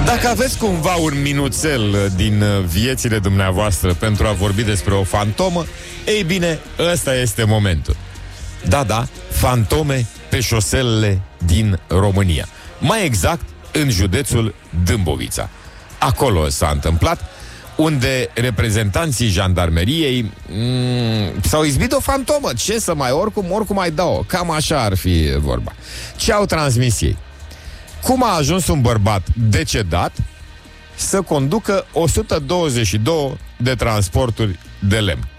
Dacă aveți cumva un minuțel din viețile dumneavoastră pentru a vorbi despre o fantomă, ei bine, ăsta este momentul. Da, fantome pe șoselele din România. Mai exact, în județul Dâmbovița. Acolo s-a întâmplat, unde reprezentanții jandarmeriei s-au izbit o fantomă. Ce să mai, oricum mai dau. Cam așa ar fi vorba. Ce au transmis ei? Cum a ajuns un bărbat decedat să conducă 122 de transporturi de lemn?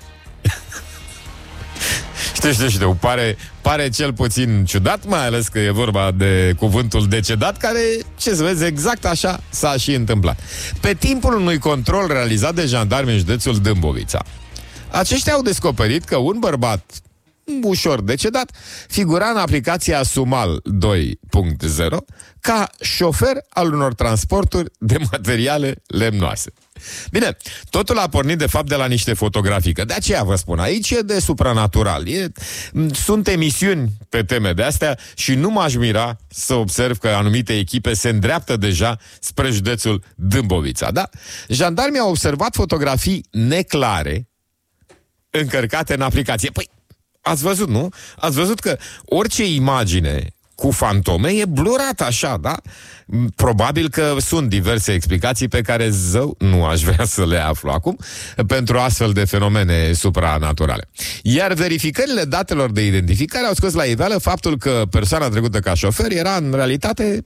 Știu, pare cel puțin ciudat, mai ales că e vorba de cuvântul decedat, care, ce să vezi, exact așa s-a și întâmplat. Pe timpul unui control realizat de jandarmi în județul Dâmbovița, aceștia au descoperit că un bărbat ușor decedat figura în aplicația Sumal 2.0 ca șofer al unor transporturi de materiale lemnoase. Bine, totul a pornit de fapt de la niște fotografii, că de aceea vă spun, aici e de supranatural. Sunt emisiuni pe teme de astea și nu m-aș mira să observ că anumite echipe se îndreaptă deja spre județul Dâmbovița, da? Jandarmii au observat fotografii neclare încărcate în aplicație. Păi, ați văzut, nu? Ați văzut că orice imagine cu fantome e blurat așa, da? Probabil că sunt diverse explicații pe care zău nu aș vrea să le aflu acum pentru astfel de fenomene supranaturale. Iar verificările datelor de identificare au scos la iveală faptul că persoana trecută ca șofer era în realitate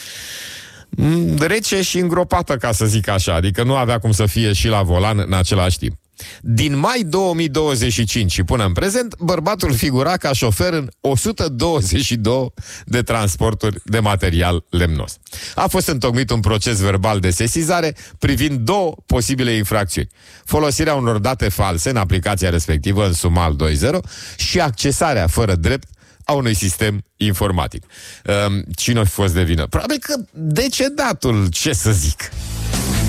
rece și îngropată, ca să zic așa, adică nu avea cum să fie și la volan în același timp. Din mai 2025 și până în prezent, bărbatul figura ca șofer în 122 de transporturi de material lemnos. A fost întocmit un proces verbal de sesizare privind două posibile infracțiuni: folosirea unor date false în aplicația respectivă în Sumal 2.0 și accesarea fără drept a unui sistem informatic. Cine a fost de vină? Probabil că decedatul, ce să zic.